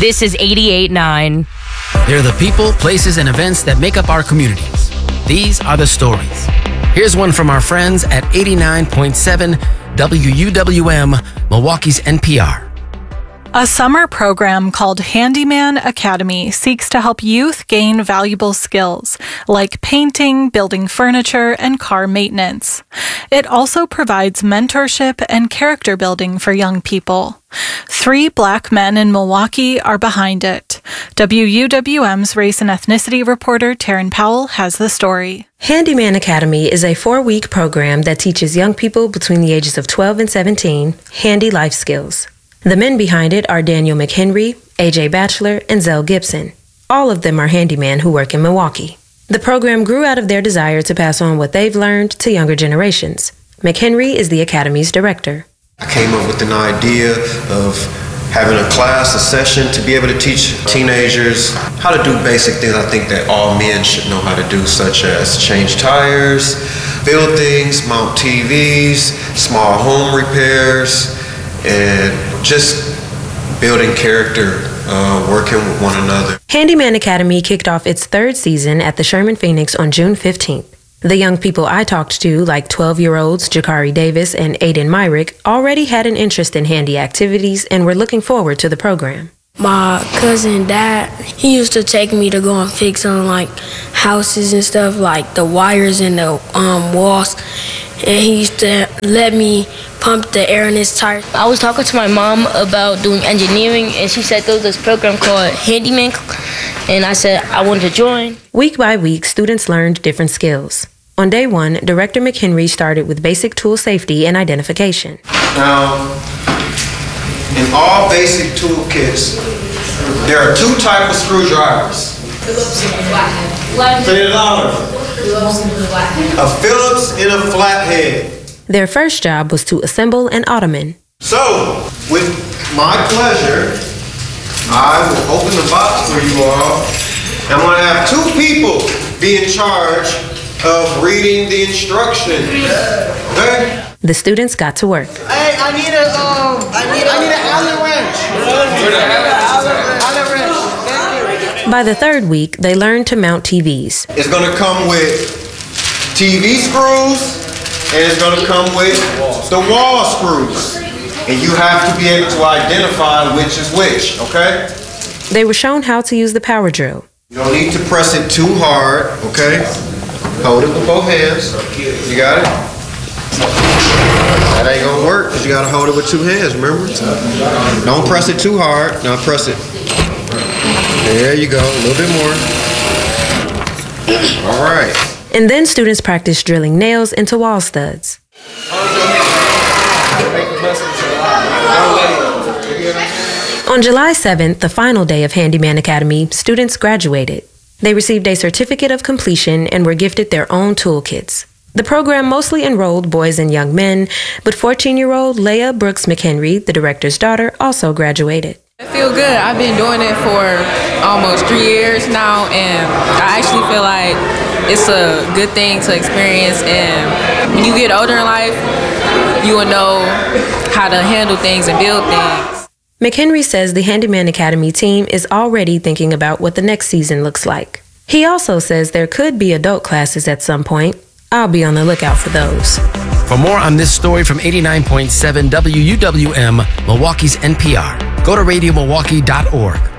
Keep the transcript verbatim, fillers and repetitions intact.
This is eighty-eight point nine. They're the people, places, and events that make up our communities. These are the stories. Here's one from our friends at eighty-nine point seven W U W M, Milwaukee's N P R. A summer program called Handyman Academy seeks to help youth gain valuable skills like painting, building furniture, and car maintenance. It also provides mentorship and character building for young people. Three black men in Milwaukee are behind it. W U W M's race and ethnicity reporter Taryn Powell has the story. Handyman Academy is a four-week program that teaches young people between the ages of twelve and seventeen handy life skills. The men behind it are Daniel McHenry, A J Batchelor, and Zell Gibson. All of them are handymen who work in Milwaukee. The program grew out of their desire to pass on what they've learned to younger generations. McHenry is the Academy's director. I came up with an idea of having a class, a session, to be able to teach teenagers how to do basic things I think that all men should know how to do, such as change tires, build things, mount T Vs, small home repairs, and just building character, uh, working with one another. Handyman Academy kicked off its third season at the Sherman Phoenix on June fifteenth. The young people I talked to, like twelve-year-olds Jakari Davis and Aiden Myrick, already had an interest in handy activities and were looking forward to the program. My cousin dad, he used to take me to go and fix on like houses and stuff, like the wires in the um, walls, and he used to let me pump the air in his tire. I was talking to my mom about doing engineering, and she said there was this program called Handyman, and I said I wanted to join. Week by week, students learned different skills. On day one, Director McHenry started with basic tool safety and identification. Now, in all basic toolkits, there are two types of screwdrivers. Phillips and a flathead. Say it louder. Phillips and a flathead. A Phillips and a flathead. Their first job was to assemble an ottoman. So, with my pleasure, I will open the box for you all. I'm going to have two people be in charge of reading the instructions. Okay? The students got to work. Hey, I need a um, I need I need an Allen wrench. Allen wrench. Thank you. By the third week, they learned to mount T Vs. It's going to come with T V screws, and it's going to come with the wall screws. And you have to be able to identify which is which, okay? They were shown how to use the power drill. You don't need to press it too hard, okay? Hold it with both hands. You got it? That ain't gonna work because you gotta hold it with two hands, remember? Don't press it too hard. Now press it. There you go, a little bit more. All right. And then students practiced drilling nails into wall studs. On July seventh, the final day of Handyman Academy, students graduated. They received a certificate of completion and were gifted their own toolkits. The program mostly enrolled boys and young men, but fourteen-year-old Leah Brooks McHenry, the director's daughter, also graduated. I feel good. I've been doing it for almost three years now, and I actually feel like it's a good thing to experience. And when you get older in life, you will know how to handle things and build things. McHenry says the Handyman Academy team is already thinking about what the next season looks like. He also says there could be adult classes at some point. I'll be on the lookout for those. For more on this story from eighty-nine point seven W U W M, Milwaukee's N P R, go to radio milwaukee dot org.